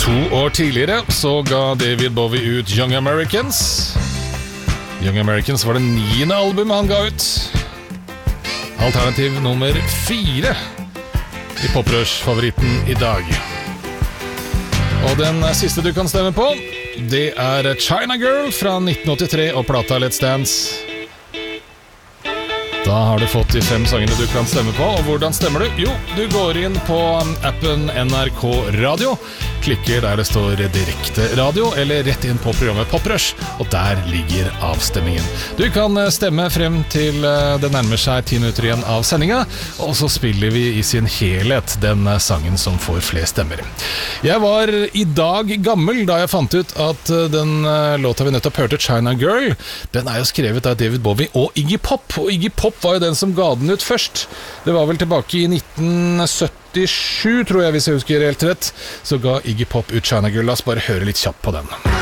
2 år tidligere så ga David Bowie ut Young Americans. Young Americans var det 9. albumet han ga ut. Alternativ nummer 4 i Poprush-favoritten i dag. Og den siste du kan stemme på, det er China Girl fra 1983 og plata Let's Dance. Da har du fått de 5 sangene du kan stemme på. Og hvordan stemmer du? Jo, du går inn på appen NRK Radio, klikker der det står direkte radio, eller rett inn på programmet Poprush, og der ligger avstemmingen. Du kan stemme frem til det nærmer seg 10 minutter igjen av sendinga, og så spiller vi i sin helhet den sangen som får flest stemmer. Jeg var i dag gammel da jeg fant ut at den låta vi nettopp hørte, China Girl, den er jo skrevet av David Bowie og Iggy Pop, og Iggy Pop var jo den som ga den ut først. Det var vel tilbake i 1977, tror jeg, hvis jeg husker helt rett, så ga Iggy Pop ut China Girl. La oss bare høre litt kjapt på den.